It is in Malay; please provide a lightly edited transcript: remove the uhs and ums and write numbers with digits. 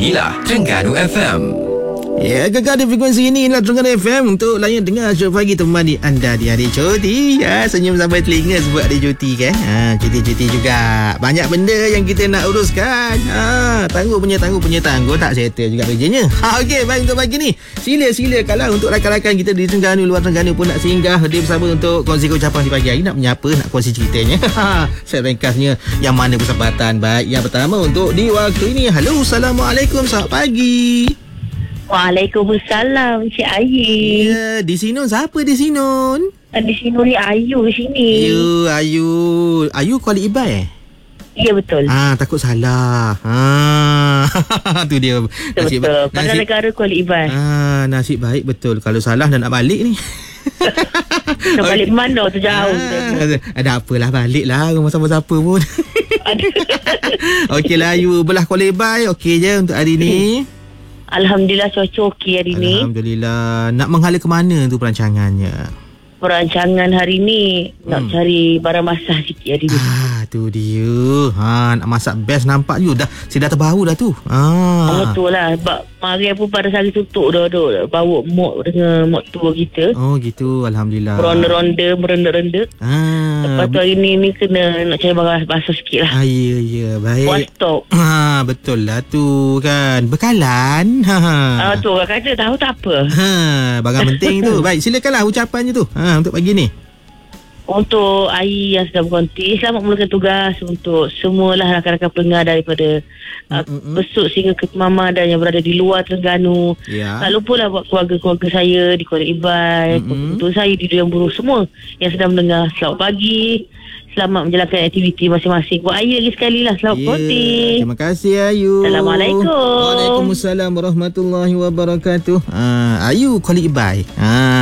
Inilah Terengganu FM. Ya, gegar di frekuensi ini inilah Terengganu FM untuk layan dengar Syok Pagi temani anda di hari cuti. Ya, senyum sampai telinga sebab hari cuti kan. Cuti-cuti juga. Banyak benda yang kita nak uruskan. Tangguh tak settle juga kerjanya. Okey, baik untuk pagi ni. Sila kalau untuk rakan-rakan kita di Terengganu, luar Terengganu pun nak singgah hadir bersama untuk kongsi ucapan di pagi hari, nak menyapa, nak kongsi ceritanya. Saya ringkasnya yang mana kesempatan baik. Yang pertama untuk di waktu ini. Halo, Assalamualaikum, selamat pagi. Waalaikumsalam, Cik Ayi. Ya, di sini siapa di sini? Di sini ni Ayu di sini. Ayu Kuala Ibai. Ya, betul. Takut salah. Tu dia. Betul. Pandang negara Kuala Ibai. Nasib baik betul. Kalau salah dah nak balik ni. Nak balik mana tu jauh. Ada apalah, baliklah rumah siapa-siapa pun. Okeylah Ayu, belah Kuala Ibai okey je untuk hari ni. Alhamdulillah cuaca okey hari ni. Alhamdulillah. Nak menghala ke mana tu perancangannya? Perancangan hari ni nak cari barang masak sikit hari ni. Tu dia. Nak masak best nampak you dah. Saya dah terbau dah tu. Betul lah. Sebab mari pun pada sehari tutup dah bawa mok dengan mok tua kita. Oh gitu, alhamdulillah. Merendah-rendah. Lepas tu hari ni kena nak cari barang basah sikit lah. Ya, baik. One stop. Betul lah tu kan. Bekalan. Tu orang kata tahu tak apa. Barang penting tu. Baik, silakanlah ucapannya tu. Untuk pagi ni. Untuk Ayi yang sedang berkonti, selamat memulakan tugas untuk semualah rakan-rakan pendengar daripada Besut sehingga ke Mama dan yang berada di luar Terengganu. Tak lupalah buat keluarga-keluarga saya di Kuala Ibai, untuk saya di Durian Buruh, semua yang sedang mendengar. Selamat pagi. Selamat menjalankan aktiviti masing-masing. Buat Ayu lagi sekali lah. Selamat berkonti. Terima kasih Ayu. Assalamualaikum. Waalaikumsalam warahmatullahi wabarakatuh. Ayu Kuala Ibai.